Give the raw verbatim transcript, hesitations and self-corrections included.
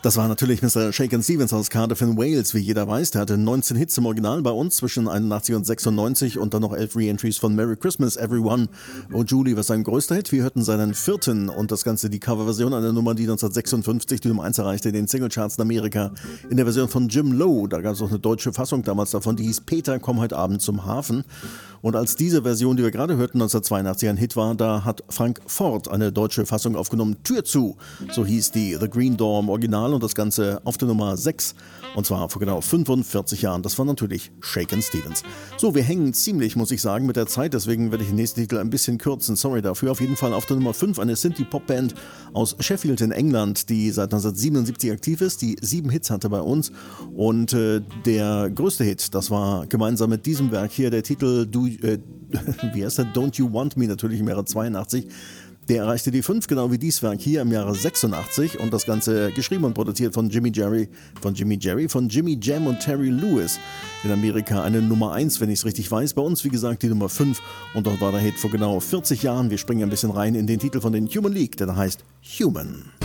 Das war natürlich Mister Shakin' Stevens aus Cardiff in Wales, wie jeder weiß. Der hatte neunzehn Hits im Original bei uns zwischen einundachtzig und sechsundneunzig und dann noch elf Re-Entries von Merry Christmas, Everyone. Oh Julie war sein größter Hit. Wir hörten seinen vierten und das Ganze die Coverversion einer Nummer, die neunzehnhundertsechsundfünfzig die Nummer eins erreichte in den Singlecharts in Amerika. In der Version von Jim Lowe, da gab es auch eine deutsche Fassung damals davon, die hieß Peter, komm heute Abend zum Hafen. Und als diese Version, die wir gerade hörten, neunzehnhundertzweiundachtzig ein Hit war, da hat Frank Ford eine deutsche Fassung aufgenommen, Tür zu. So hieß die The Green Door im Original und das Ganze auf der Nummer sechs. Und zwar vor genau fünfundvierzig Jahren. Das war natürlich Shakin' Stevens. So, wir hängen ziemlich, muss ich sagen, mit der Zeit. Deswegen werde ich den nächsten Titel ein bisschen kürzen. Sorry dafür. Auf jeden Fall auf der Nummer fünf eine Synthie-Pop-Band aus Sheffield in England, die seit neunzehnhundertsiebenundsiebzig aktiv ist, die sieben Hits hatte bei uns. Und äh, der größte Hit, das war gemeinsam mit diesem Werk hier der Titel Do, äh, wie heißt der? Don't You Want Me, natürlich im Jahre zweiundachtzig. Der erreichte die fünf, genau wie dieses Werk hier im Jahre sechsundachtzig und das Ganze geschrieben und produziert von Jimmy Jerry, von Jimmy Jerry, von Jimmy Jam und Terry Lewis. In Amerika eine Nummer eins, wenn ich es richtig weiß. Bei uns, wie gesagt, die Nummer fünf und dort war der Hit vor genau vierzig Jahren. Wir springen ein bisschen rein in den Titel von den Human League, der da heißt Human.